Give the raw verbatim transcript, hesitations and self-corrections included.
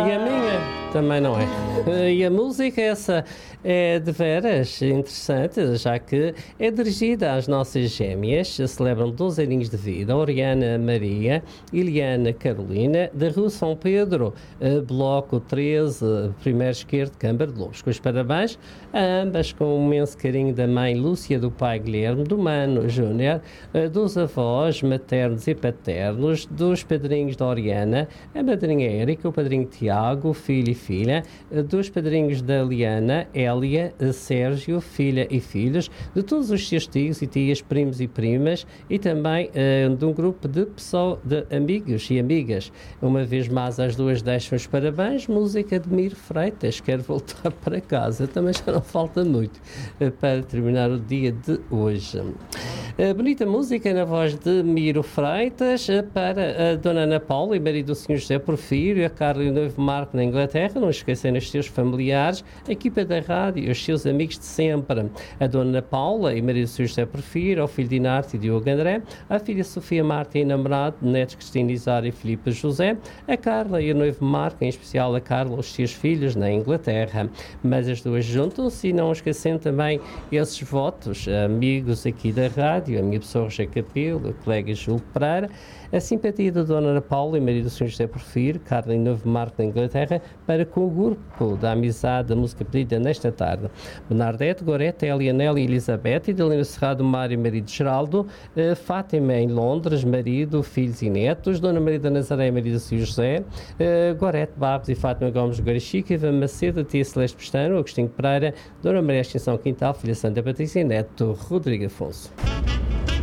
E a minha também não é. E a música essa é de veras interessante, já que é dirigida às nossas gêmeas, celebram doze aninhos de vida, Oriana Maria e Liana Carolina, da Rua São Pedro, Bloco treze, primeiro esquerdo, Câmara de Lobos. Com os parabéns a ambas, com um imenso carinho da mãe Lúcia, do pai Guilherme, do Mano Júnior, dos avós maternos e paternos, dos padrinhos da Oriana, a madrinha Érica, o padrinho Tiago, filho e filha, dos padrinhos da Liana, Hélia, Sérgio, filha e filhos, de todos os seus tios e tias, primos e primas, e também uh, de um grupo de pessoas, de amigos e amigas. Uma vez mais, as duas deixam os parabéns. Música de Miro Freitas, quero voltar para casa, também já não falta muito uh, para terminar o dia de hoje. Uh, bonita música na voz de Miro Freitas, uh, para a Dona Ana Paula e marido do senhor José Porfírio, a Carla e o noivo Marco na Inglaterra, não esquecendo os seus familiares, a equipa da rádio e os seus amigos de sempre. A Dona Paula e marido do senhor José Porfírio, ao filho de Inarte e Diogo André, a filha Sofia Marta e namorado, netos Cristina Isara e Filipe José, a Carla e o noivo Marco, em especial a Carla e os seus filhos na Inglaterra. Mas as duas juntam-se e não esquecendo também esses votos, amigos aqui da rádio, a minha pessoa Roger Capelo, o colega Júlio Pereira, a simpatia da Dona Ana Paula e marido do senhor José Porfírio, Carla e novo Marco da Inglaterra, para com o grupo da amizade da música pedida nesta tarde. Bernardete, Gorete, Elianela e Elizabeth, Idalina Serrado, Mário, marido Geraldo, uh, Fátima em Londres, marido, filhos e netos, Dona Maria da Nazaré, marido do senhor José, uh, Gorete Babos e Fátima Gomes Gorichica, Ivan Macedo, Tia Celeste Pestano, Agostinho Pereira, Dona Maria Extensão Quintal, filha Santa Patrícia e neto Rodrigo Afonso.